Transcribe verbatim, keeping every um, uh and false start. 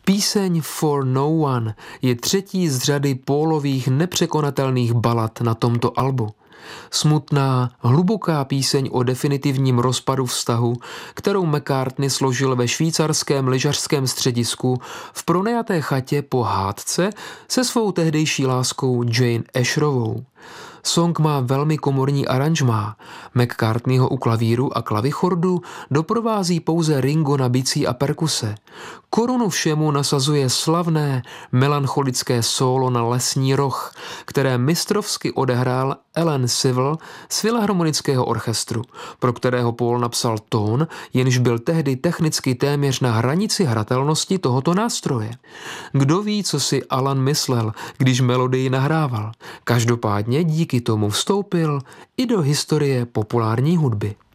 Píseň For No One je třetí z řady Paulových nepřekonatelných balad na tomto albu. Smutná, hluboká píseň o definitivním rozpadu vztahu, kterou McCartney složil ve švýcarském lyžařském středisku v pronajaté chatě po hádce se svou tehdejší láskou Jane Asherovou. Song má velmi komorní aranžmá. McCartneyho u klavíru a klavichordu doprovází pouze Ringo na bicí a perkuse. Korunu všemu nasazuje slavné, melancholické sólo na lesní roh, které mistrovsky odehrál Alan Civil z Filharmonického orchestru, pro kterého Paul napsal tón, jenž byl tehdy technicky téměř na hranici hratelnosti tohoto nástroje. Kdo ví, co si Alan myslel, když melodii nahrával. Každopádně díky tomu vstoupil i do historie populární hudby.